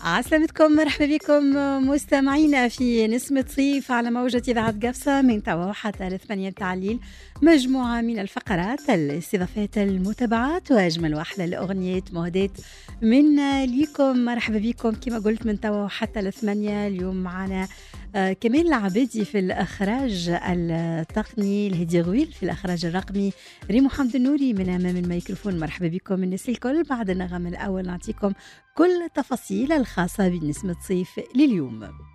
عسلامتكم، مرحبا بكم مستمعينا في نسمة صيف على موجة إذاعة قفصة من توا حتى 8 تعليل. مجموعة من الفقرات، الاستضافات، المتابعات وأجمل وأحلى الأغنيات مهدات من ليكم. مرحبا بكم كما قلت من توا حتى 8. اليوم معنا كمال العبادي في الإخراج التقني، الهدي غويل في الإخراج الرقمي، ريمو حمد النوري من أمام الميكروفون. مرحبا بكم الناس الكل. بعد النغم الأول نعطيكم كل التفاصيل الخاصة بنسمة صيف لليوم.